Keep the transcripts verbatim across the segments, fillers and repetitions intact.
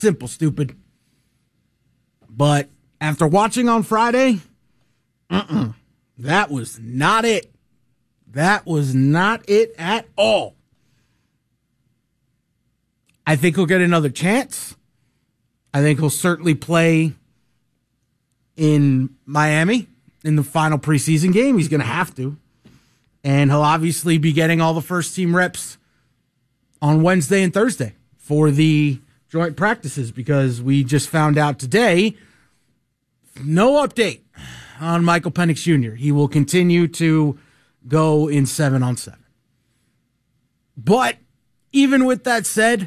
simple, stupid. But after watching on Friday, uh-uh, that was not it. That was not it at all. I think he'll get another chance. I think he'll certainly play in Miami in the final preseason game. He's going to have to. And he'll obviously be getting all the first-team reps on Wednesday and Thursday for the joint practices, because we just found out today, no update on Michael Penix Junior He will continue to go in seven on seven. But even with that said,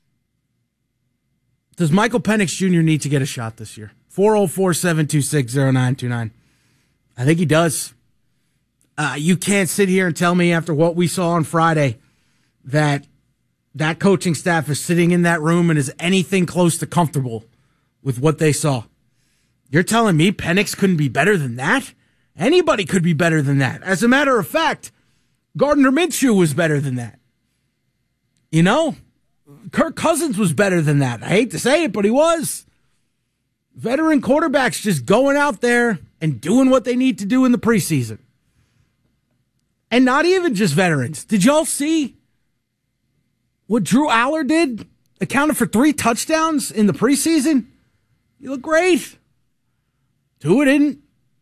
does Michael Penix Junior need to get a shot this year? four oh four, seven two six, oh nine two nine. I think he does. Uh, you can't sit here and tell me after what we saw on Friday that that coaching staff is sitting in that room and is anything close to comfortable with what they saw. You're telling me Penix couldn't be better than that? Anybody could be better than that. As a matter of fact, Gardner Minshew was better than that. You know, Kirk Cousins was better than that. I hate to say it, but he was. Veteran quarterbacks just going out there and doing what they need to do in the preseason. And not even just veterans. Did y'all see what Drew Aller did? Accounted for three touchdowns in the preseason. You look great. Tua didn't.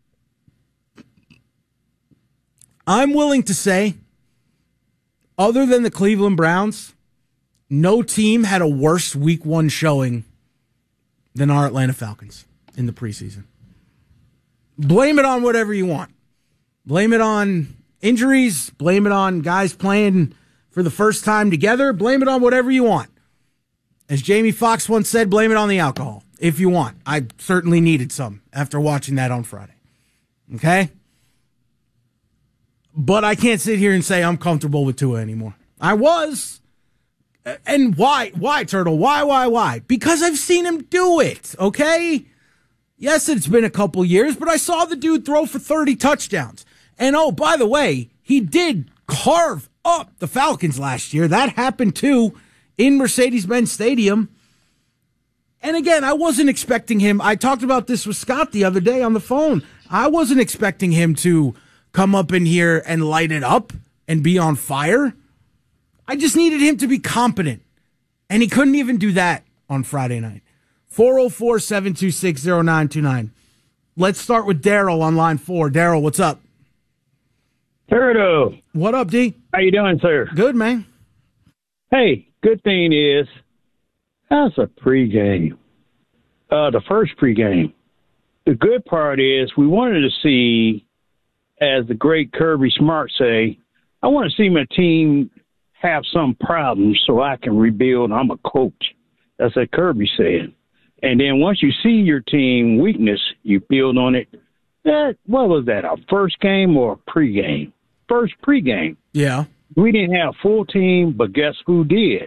I'm willing to say, other than the Cleveland Browns, no team had a worse week one showing than our Atlanta Falcons in the preseason. Blame it on whatever you want. Blame it on injuries. Blame it on guys playing for the first time together. Blame it on whatever you want. As Jamie Foxx once said, blame it on the alcohol if you want. I certainly needed some after watching that on Friday. Okay? But I can't sit here and say I'm comfortable with Tua anymore. I was. And why? Why, Turtle? Why, why, why? Because I've seen him do it, okay? Yes, it's been a couple years, but I saw the dude throw for thirty touchdowns. And oh, by the way, he did carve up the Falcons last year. That happened too in Mercedes-Benz Stadium. And again, I wasn't expecting him. I talked about this with Scott the other day on the phone. I wasn't expecting him to come up in here and light it up and be on fire. I just needed him to be competent. And he couldn't even do that on Friday night. four oh four, seven two six, oh nine two nine. Let's start with Daryl on line four. Daryl, what's up? Turtle. What up, D? How you doing, sir? Good, man. Hey, good thing is, that's a pregame. Uh, the first pregame. The good part is we wanted to see, as the great Kirby Smart say, I want to see my team have some problems so I can rebuild. I'm a coach. That's what Kirby said. And then once you see your team weakness, you build on it. That, what was that, a first game or a pregame? First pregame. Yeah. We didn't have a full team, but guess who did?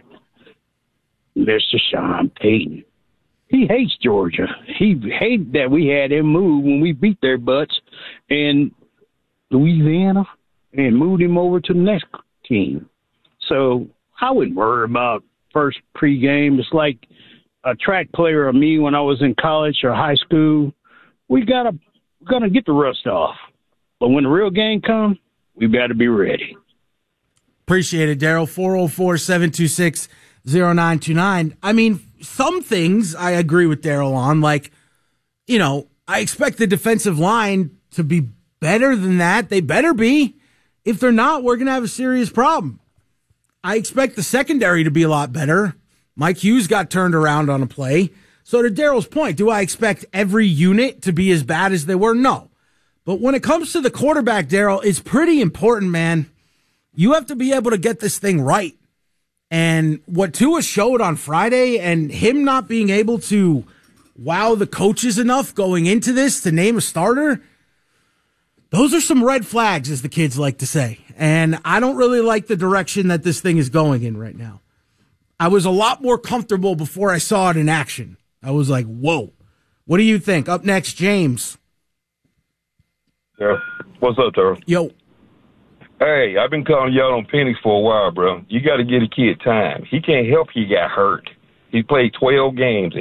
Mister Sean Payton. He hates Georgia. He hated that we had him move when we beat their butts in Louisiana and moved him over to the next team. So I wouldn't worry about first pregame. It's like a track player of me when I was in college or high school. We gotta gonna get the rust off, but when the real game comes, we got to be ready. Appreciate it, Daryl. four oh four, seven two six, oh nine two nine. I mean, some things I agree with Daryl on. Like, you know, I expect the defensive line to be better than that. They better be. If they're not, we're going to have a serious problem. I expect the secondary to be a lot better. Mike Hughes got turned around on a play. So to Daryl's point, do I expect every unit to be as bad as they were? No. But when it comes to the quarterback, Daryl, it's pretty important, man. You have to be able to get this thing right. And what Tua showed on Friday and him not being able to wow the coaches enough going into this to name a starter, those are some red flags, as the kids like to say. And I don't really like the direction that this thing is going in right now. I was a lot more comfortable before I saw it in action. I was like, whoa. What do you think? Up next, James. Yeah. What's up, Turtle? Yo. Hey, I've been calling y'all on Penix for a while, bro. You got to give the kid time. He can't help he got hurt. He played twelve games.